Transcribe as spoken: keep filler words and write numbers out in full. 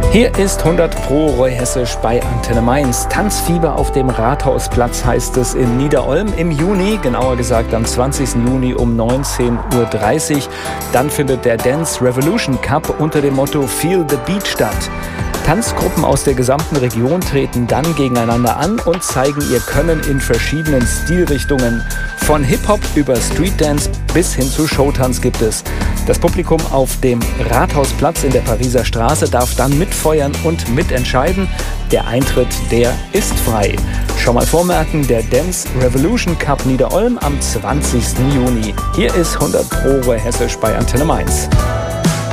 Hier ist hundert Pro Roy Hessisch bei Antenne Mainz. Tanzfieber auf dem Rathausplatz heißt es in Niederolm im Juni, genauer gesagt am zwanzigsten Juni um neunzehn Uhr dreißig. Dann findet der Dance Revolution Cup unter dem Motto Feel the Beat statt. Tanzgruppen aus der gesamten Region treten dann gegeneinander an und zeigen ihr Können in verschiedenen Stilrichtungen. Von Hip-Hop über Streetdance bis hin zu Showtanz gibt es. Das Publikum auf dem Rathausplatz in der Pariser Straße darf dann mitfeuern und mitentscheiden. Der Eintritt, der ist frei. Schon mal vormerken, der Dance Revolution Cup Niederolm am zwanzigsten Juni. Hier ist hundert Pro Roy Hessisch bei Antenne Mainz.